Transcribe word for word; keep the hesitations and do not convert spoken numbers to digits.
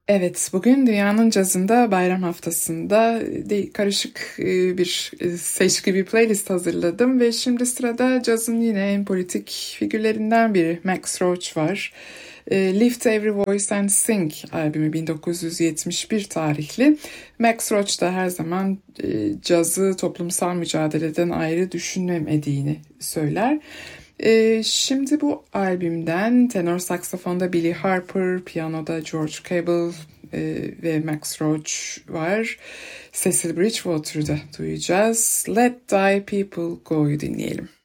Evet, bugün Dünyanın Cazında bayram haftasında de, karışık e, bir e, seçki bir playlist hazırladım ve şimdi sırada cazın yine en politik figürlerinden biri Max Roach var. E, Lift Every Voice and Sing albümü bin dokuz yüz yetmiş bir tarihli. Max Roach da her zaman e, cazı toplumsal mücadeleden ayrı düşünemediğini söyler. Ee, şimdi bu albümden tenor saksafonda Billy Harper, piyanoda George Cable e, ve Max Roach var. Cecil Bridgewater'da duyacağız. Let Thy People Go'yu dinleyelim.